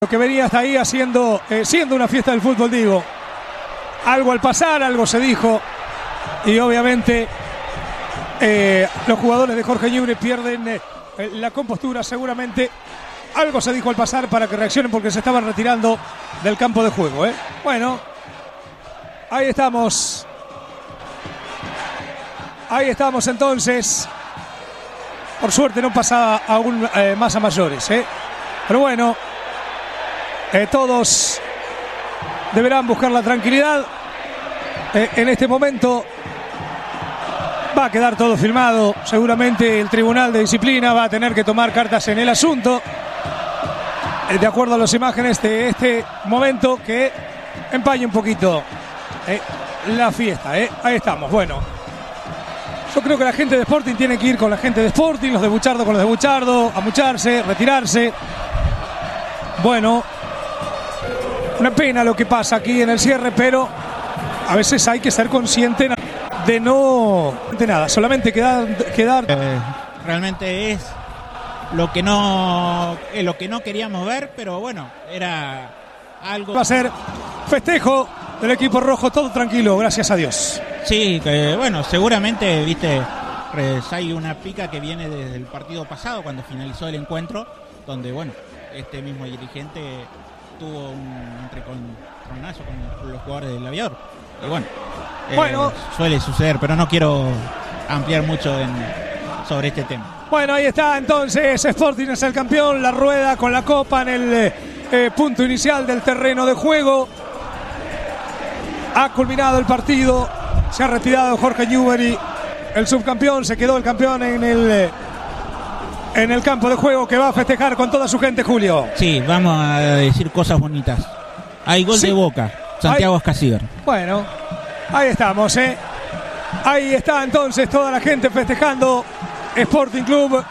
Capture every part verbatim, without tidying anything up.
Lo que venía hasta ahí haciendo, eh, siendo una fiesta del fútbol, digo. Algo al pasar, algo se dijo. Y obviamente eh, los jugadores de Jorge Newbery pierden eh, la compostura. Seguramente algo se dijo al pasar para que reaccionen, porque se estaban retirando del campo de juego. ¿eh? Bueno, ahí estamos. Ahí estamos entonces. Por suerte no pasa aún eh, más a mayores. ¿eh? Pero bueno. Eh, todos deberán buscar la tranquilidad. Eh, en este momento va a quedar todo filmado. Seguramente el Tribunal de Disciplina va a tener que tomar cartas en el asunto, eh, de acuerdo a las imágenes de este momento que empaña un poquito eh, la fiesta. Eh. Ahí estamos. Bueno, yo creo que la gente de Sporting tiene que ir con la gente de Sporting, los de Buchardo con los de Buchardo, amucharse, retirarse. Bueno, una pena lo que pasa aquí en el cierre, pero a veces hay que ser consciente de no de nada, solamente quedar, quedar... Eh, realmente es lo que no eh, lo que no queríamos ver, pero bueno, era algo. Va a ser festejo del equipo rojo, todo tranquilo, gracias a Dios. Sí, que bueno, seguramente, viste, hay una pica que viene desde el partido pasado, cuando finalizó el encuentro, donde bueno, este mismo dirigente tuvo un encontronazo con los jugadores del Aviador. Y bueno, bueno eh, suele suceder, pero no quiero ampliar mucho en, sobre este tema. Bueno, ahí está entonces, Sporting es el campeón, la rueda con la copa en el eh, punto inicial del terreno de juego. Ha culminado el partido, se ha retirado Jorge Newbery, el subcampeón, se quedó el campeón en el... Eh, en el campo de juego, que va a festejar con toda su gente, Julio. Sí, vamos a decir cosas bonitas. Hay gol sí. de Boca, Santiago Escasíbar. Bueno, ahí estamos, ¿eh? Ahí está entonces toda la gente festejando. Sporting Club,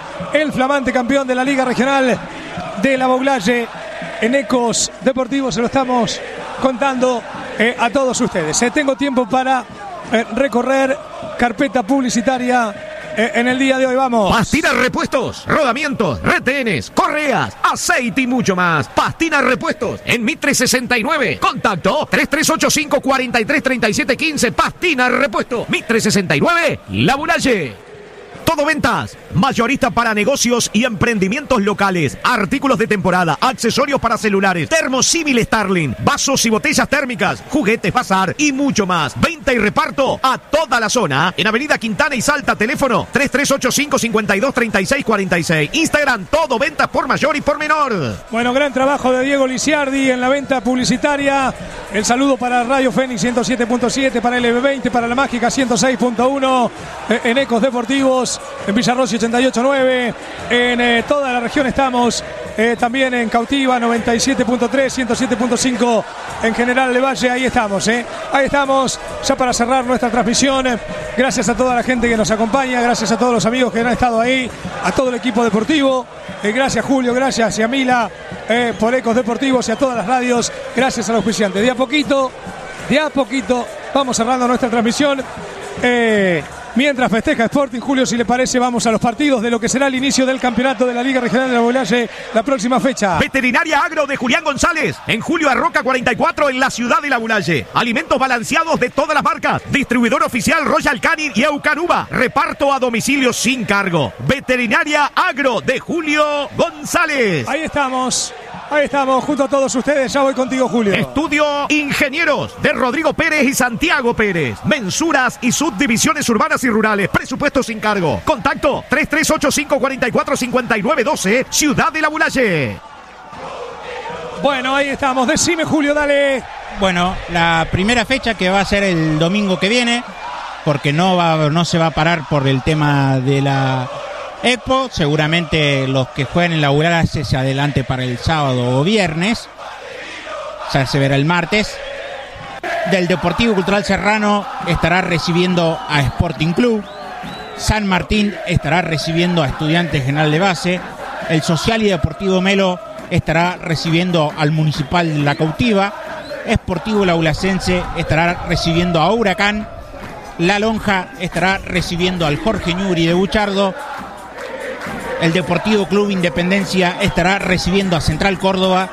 el flamante campeón de la Liga Regional de la Bauglaye. En Ecos Deportivos se lo estamos contando eh, a todos ustedes. Eh, tengo tiempo para eh, recorrer carpeta publicitaria en el día de hoy. Vamos. Pastinas Repuestos, rodamientos, retenes, correas, aceite y mucho más. Pastinas Repuestos en Mitre sesenta y nueve. Contacto tres tres ocho cinco, cuatro tres, tres siete uno cinco. Pastinas Repuestos, Mitre sesenta y nueve, La Bauglaye. Todo ventas, mayorista para negocios y emprendimientos locales, artículos de temporada, accesorios para celulares, termosímil Starling, vasos y botellas térmicas, juguetes, bazar y mucho más. Venta y reparto a toda la zona en Avenida Quintana y Salta, teléfono tres tres ocho cinco, cinco dos, tres seis cuatro seis. Instagram, todo ventas por mayor y por menor. Bueno, gran trabajo de Diego Lisiardi en la venta publicitaria. El saludo para Radio Fénix ciento siete punto siete, para L B veinte, para La Mágica ciento seis punto uno, en Ecos Deportivos, en Villarrossi ochenta y ocho punto nueve, en eh, toda la región estamos, eh, también en Cautiva noventa y siete punto tres, ciento siete punto cinco en General de Valle. Ahí estamos, eh. ahí estamos, ya para cerrar nuestra transmisión. Gracias a toda la gente que nos acompaña, gracias a todos los amigos que han estado ahí, a todo el equipo deportivo, eh, gracias Julio, gracias Yamila eh, por Ecos Deportivos y a todas las radios, gracias a los auspiciantes. De a poquito, de a poquito vamos cerrando nuestra transmisión. Eh, Mientras festeja Sporting, Julio, si le parece, vamos a los partidos de lo que será el inicio del campeonato de la Liga Regional de la Bauglaye la próxima fecha. Veterinaria Agro de Julián González, en Julio Arroca cuarenta y cuatro, en la ciudad de la Bauglaye. Alimentos balanceados de todas las marcas. Distribuidor oficial Royal Canin y Eucanuba. Reparto a domicilio sin cargo. Veterinaria Agro de Julio González. Ahí estamos. Ahí estamos, junto a todos ustedes. Ya voy contigo, Julio. Estudio Ingenieros de Rodrigo Pérez y Santiago Pérez. Mensuras y subdivisiones urbanas y rurales. Presupuesto sin cargo. Contacto tres tres ocho cinco, cuatro cuatro, cinco nueve uno dos, Ciudad de la Bauglaye. Bueno, ahí estamos. Decime, Julio, dale. Bueno, la primera fecha, que va a ser el domingo que viene, porque no va, no se va a parar por el tema de la Expo. Seguramente los que jueguen en la Bauglaye se adelante para el sábado o viernes. O sea, se verá el martes. Del Deportivo Cultural Serrano estará recibiendo a Sporting Club. San Martín estará recibiendo a Estudiantes General de Base. El Social y Deportivo Melo estará recibiendo al Municipal de La Cautiva. Sportivo Laulacense estará recibiendo a Huracán. La Lonja estará recibiendo al Jorge Newbery de Buchardo. El Deportivo Club Independencia estará recibiendo a Central Córdoba